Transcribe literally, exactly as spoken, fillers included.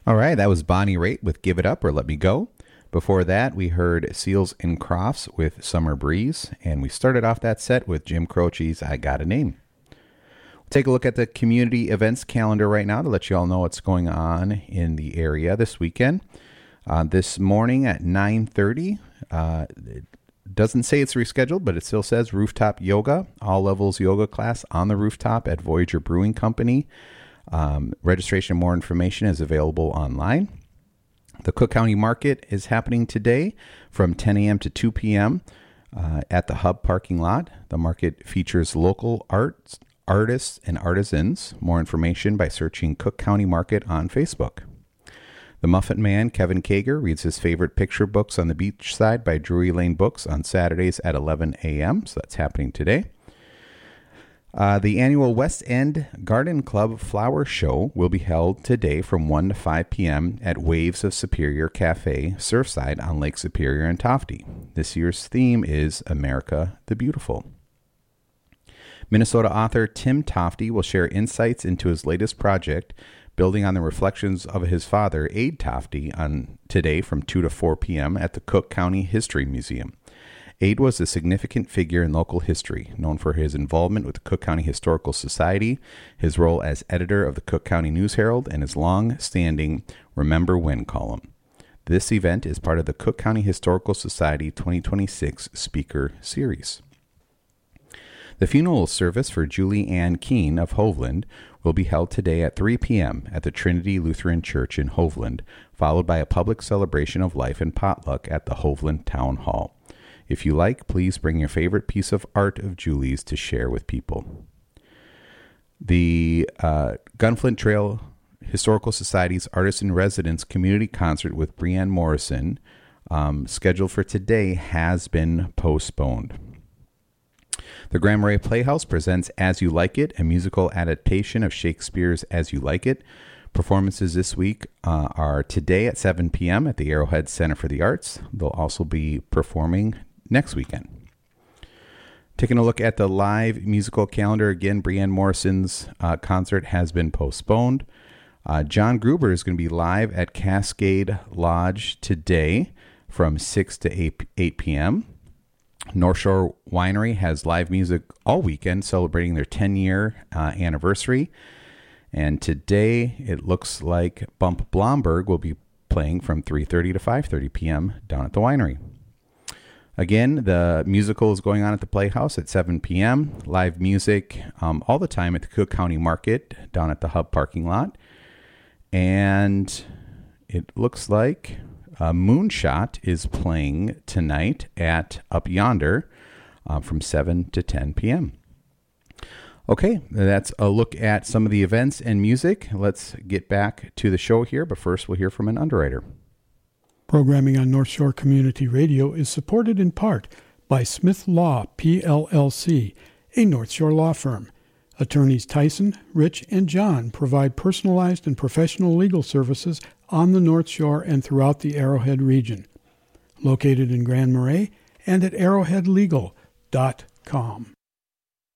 All right, that was Bonnie Raitt with Give It Up or Let Me Go. Before that, we heard Seals and Crofts with Summer Breeze, and we started off that set with Jim Croce's I Got a Name. We'll take a look at the community events calendar right now to let you all know what's going on in the area this weekend. Uh, this morning at nine thirty, uh, it doesn't say it's rescheduled, but it still says rooftop yoga, all levels yoga class on the rooftop at Voyager Brewing Company. Um, registration and more information is available online. The Cook County Market is happening today from ten a.m. to two p.m. Uh, at the Hub parking lot. The market features local arts, artists and artisans. More information by searching Cook County Market on Facebook. The Muffin Man, Kevin Kager, reads his favorite picture books on the beach side by Drury Lane Books on Saturdays at eleven a.m. So that's happening today. Uh, the annual West End Garden Club Flower Show will be held today from one to five p.m. at Waves of Superior Cafe, Surfside on Lake Superior and Tofty. This year's theme is America the Beautiful. Minnesota author Tim Tofty will share insights into his latest project, building on the reflections of his father, Ade Tofty, on today from two to four p.m. at the Cook County History Museum. Ade was a significant figure in local history, known for his involvement with the Cook County Historical Society, his role as editor of the Cook County News Herald, and his long-standing Remember When column. This event is part of the Cook County Historical Society twenty twenty-six Speaker Series. The funeral service for Julie Ann Keene of Hovland will be held today at three p.m. at the Trinity Lutheran Church in Hovland, followed by a public celebration of life and potluck at the Hovland Town Hall. If you like, please bring your favorite piece of art of Julie's to share with people. The uh, Gunflint Trail Historical Society's Artist-in-Residence Community Concert with Breanne Morrison, um, scheduled for today, has been postponed. The Grand Marais Playhouse presents As You Like It, a musical adaptation of Shakespeare's As You Like It. Performances this week uh, are today at seven p.m. at the Arrowhead Center for the Arts. They'll also be performing next weekend. Taking a look at the live musical calendar, again, Breanne Morrison's uh, concert has been postponed. Uh, John Gruber is going to be live at Cascade Lodge today from six to eight p.m. North Shore Winery has live music all weekend celebrating their ten-year uh, anniversary. And today it looks like Bump Blomberg will be playing from three thirty to five thirty p.m. down at the winery. Again, the musical is going on at the Playhouse at seven p.m. Live music um, all the time at the Cook County Market down at the Hub parking lot. And it looks like uh, Moonshot is playing tonight at Up Yonder uh, from seven to ten p.m. Okay, that's a look at some of the events and music. Let's get back to the show here, but first we'll hear from an underwriter. Programming on North Shore Community Radio is supported in part by Smith Law, P L L C, a North Shore law firm. Attorneys Tyson, Rich, and John provide personalized and professional legal services on the North Shore and throughout the Arrowhead region. Located in Grand Marais and at arrowhead legal dot com.